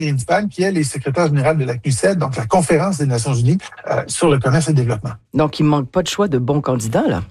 Greenspan, qui elle est secrétaire générale de la CNUSED, donc la Conférence des Nations Unies sur le commerce et le développement. Donc, il ne manque pas de choix de bons candidats, là.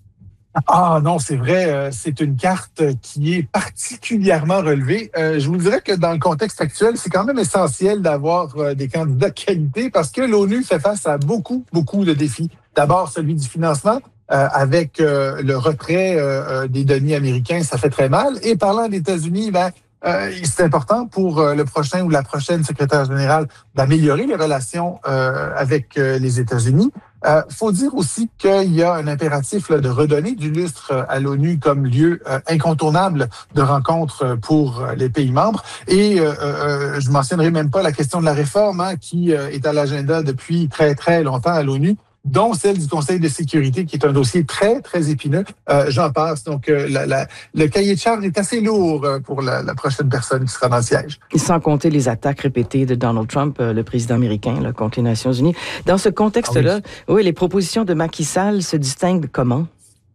Ah non, c'est vrai, c'est une carte qui est particulièrement relevée. Je vous dirais que dans le contexte actuel, c'est quand même essentiel d'avoir des candidats de qualité parce que l'ONU fait face à beaucoup de défis. D'abord, celui du financement. Avec le retrait des deniers américains, ça fait très mal. Et parlant des États-Unis, c'est important pour le prochain ou la prochaine secrétaire générale d'améliorer les relations avec les États-Unis. Faut dire aussi qu'il y a un impératif là, de redonner du lustre à l'ONU comme lieu incontournable de rencontre pour les pays membres. Et je mentionnerai même pas la question de la réforme qui est à l'agenda depuis très longtemps à l'ONU, dont celle du Conseil de sécurité, qui est un dossier très épineux. J'en passe. Donc, le cahier de charge est assez lourd pour la prochaine personne qui sera dans le siège. Sans compter les attaques répétées de Donald Trump, le président américain, là, contre les Nations Unies. Dans ce contexte-là, oui, les propositions de Macky Sall se distinguent comment?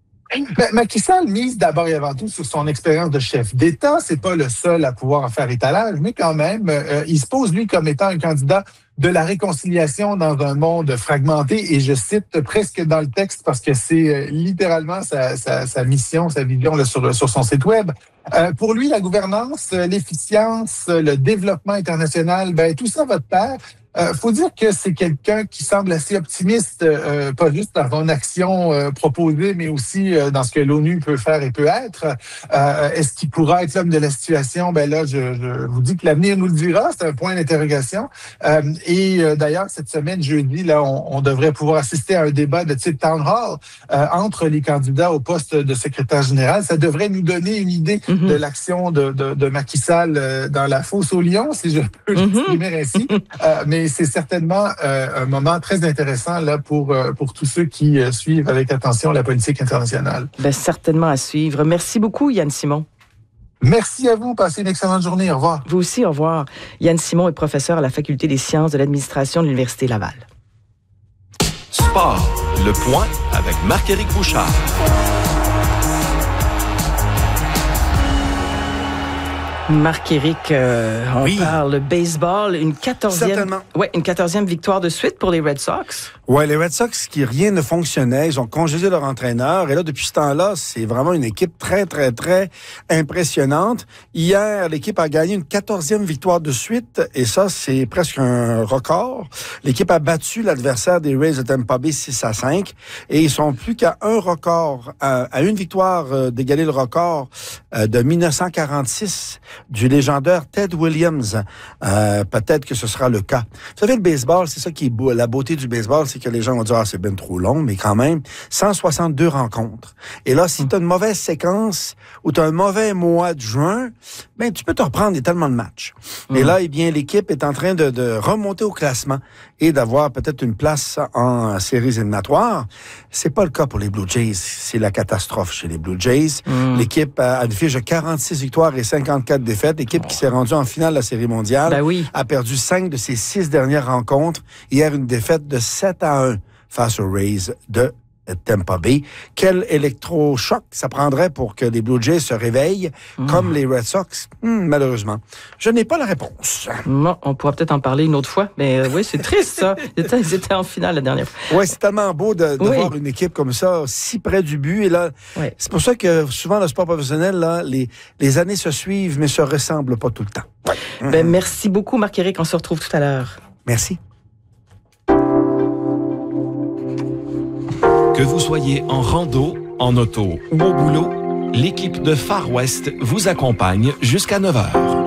Macky Sall mise d'abord et avant tout sur son expérience de chef d'État. C'est pas le seul à pouvoir en faire étalage, mais quand même, il se pose, lui, comme étant un candidat de la réconciliation dans un monde fragmenté. Et je cite presque dans le texte parce que c'est littéralement sa mission, sa vision là, sur son site web. Pour lui, la gouvernance, l'efficience, le développement international, tout ça va de pair. Faut dire que c'est quelqu'un qui semble assez optimiste, pas juste dans son action proposée, mais aussi dans ce que l'ONU peut faire et peut être. Est-ce qu'il pourra être l'homme de la situation? Là, je vous dis que l'avenir nous le dira. C'est un point d'interrogation. D'ailleurs, cette semaine, jeudi, là, on devrait pouvoir assister à un débat de type Town Hall entre les candidats au poste de secrétaire général. Ça devrait nous donner une idée de l'action de Macky Sall dans la fosse aux lions, si je peux l'exprimer ainsi. Mais c'est certainement un moment très intéressant là pour tous ceux qui suivent avec attention la politique internationale. Certainement à suivre. Merci beaucoup, Yann Simon. Merci à vous. Passez une excellente journée. Au revoir. Vous aussi, au revoir. Yann Simon est professeur à la Faculté des sciences de l'administration de l'Université Laval. Sport, le point avec Marc-Éric Bouchard. Marc-Éric, on parle baseball, une 14e victoire de suite pour les Red Sox. Oui, les Red Sox, rien ne fonctionnait. Ils ont congédié leur entraîneur. Et là, depuis ce temps-là, c'est vraiment une équipe très impressionnante. Hier, l'équipe a gagné une 14e victoire de suite. Et ça, c'est presque un record. L'équipe a battu l'adversaire des Rays de Tampa Bay 6-5. Et ils sont plus qu'à un record, à une victoire d'égaler le record de 1946 du légendaire Ted Williams. Peut-être que ce sera le cas. Vous savez, le baseball, c'est ça qui est beau. La beauté du baseball, c'est que les gens vont dire « Ah, c'est bien trop long », mais quand même, 162 rencontres. Et là, si tu as une mauvaise séquence ou tu as un mauvais mois de juin, tu peux te reprendre, il y a tellement de matchs. Et là, l'équipe est en train de remonter au classement et d'avoir peut-être une place en séries éliminatoires. C'est pas le cas pour les Blue Jays. C'est la catastrophe chez les Blue Jays. L'équipe a une fiche de 46 victoires et 54 défaites. L'équipe qui s'est rendue en finale de la Série mondiale a perdu 5 de ses 6 dernières rencontres. Hier, une défaite de 7-1 face aux Rays de Tampa Bay. Quel électrochoc ça prendrait pour que les Blue Jays se réveillent comme les Red Sox? Malheureusement, je n'ai pas la réponse. Non, on pourra peut-être en parler une autre fois, mais oui, c'est triste ça. Ils étaient en finale la dernière fois. Oui, c'est tellement beau de voir une équipe comme ça, si près du but. Et là, c'est pour ça que souvent, le sport professionnel, là, les années se suivent, mais se ressemblent pas tout le temps. Merci beaucoup, Marc-Éric. On se retrouve tout à l'heure. Merci. Que vous soyez en rando, en auto ou au boulot, l'équipe de Far West vous accompagne jusqu'à 9h.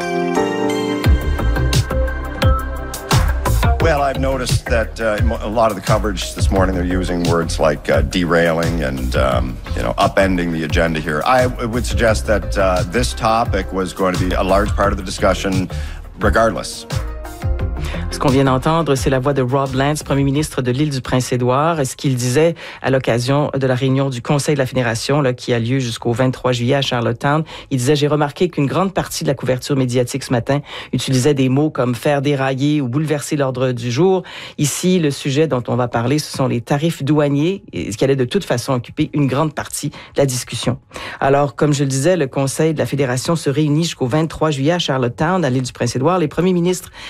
Well, I've noticed that a lot of the coverage this morning, they're using words like derailing and, upending the agenda here. I would suggest that this topic was going to be a large part of the discussion regardless. Ce qu'on vient d'entendre, c'est la voix de Rob Lance, premier ministre de l'île du Prince-Édouard, ce qu'il disait à l'occasion de la réunion du Conseil de la Fédération là, qui a lieu jusqu'au 23 juillet à Charlottetown. Il disait « J'ai remarqué qu'une grande partie de la couverture médiatique ce matin utilisait des mots comme « faire dérailler » ou « bouleverser l'ordre du jour ». Ici, le sujet dont on va parler, ce sont les tarifs douaniers, ce qui allait de toute façon occuper une grande partie de la discussion. Alors, comme je le disais, le Conseil de la Fédération se réunit jusqu'au 23 juillet à Charlottetown, à l'île du Prince-Édouard. Les premiers ministres